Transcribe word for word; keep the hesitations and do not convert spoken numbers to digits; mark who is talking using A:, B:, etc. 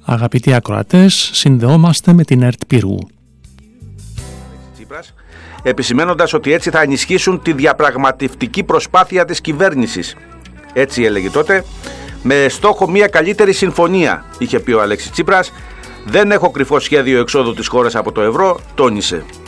A: Αγαπητοί ακροατές, συνδεόμαστε με την ΕΡΤ Πύρου.
B: Επισημένοντας ότι έτσι θα ενισχύσουν τη διαπραγματευτική προσπάθεια της κυβέρνησης. Έτσι έλεγε τότε, με στόχο μια καλύτερη συμφωνία, είχε πει ο Αλέξης Τσίπρας. Δεν έχω κρυφό σχέδιο εξόδου της χώρας από το ευρώ, τόνισε.